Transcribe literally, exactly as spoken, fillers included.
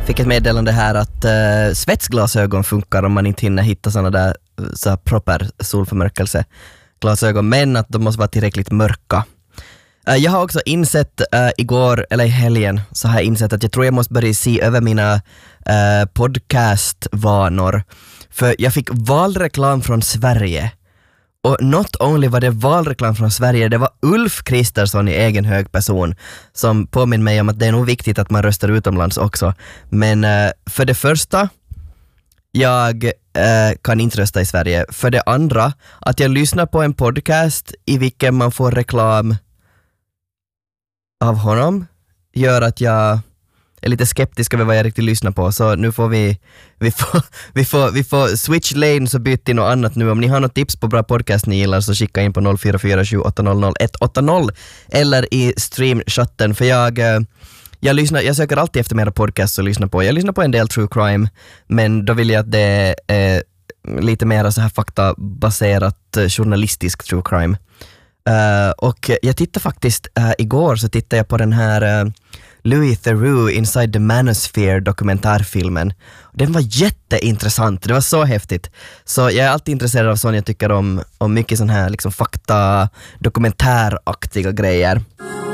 Fick ett meddelande här att uh, svetsglasögon funkar om man inte hinner hitta såna där så här proper solförmörkelseglasögon, men att de måste vara tillräckligt mörka. Uh, jag har också insett uh, igår, eller i helgen, så har jag insett att jag tror jag måste börja se över mina uh, podcastvanor. För jag fick valreklam från Sverige. Och not only var det valreklam från Sverige, det var Ulf Kristersson i egen hög person som påminner mig om att det är nog viktigt att man röstar utomlands också. Men uh, för det första, jag uh, kan inte rösta i Sverige. För det andra, att jag lyssnar på en podcast i vilken man får reklam av honom gör att jag är lite skeptisk över vad jag riktigt lyssnar på. Så nu får vi vi får, vi får, vi får switch lanes och byta till något annat nu. Om ni har något tips på bra podcast ni gillar så skicka in på noll fyra fyra sju åtta noll noll ett åtta noll eller i streamchatten. För jag, jag, lyssnar, jag söker alltid efter mera podcasts att lyssna på. Jag lyssnar på en del true crime, men då vill jag att det är lite mer så här faktabaserat journalistisk true crime. Uh, och jag tittade faktiskt uh, igår så tittade jag på den här uh, Louis Theroux Inside the Manosphere dokumentärfilmen. Den var jätteintressant, det var så häftigt. Så jag är alltid intresserad av sånt jag tycker om, om mycket sån här liksom fakta dokumentäraktiga grejer.